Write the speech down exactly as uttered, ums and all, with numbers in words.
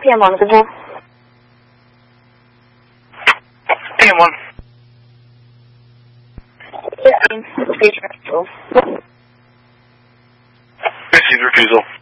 P M one, control. P M one. Yeah, station control. Received refusal.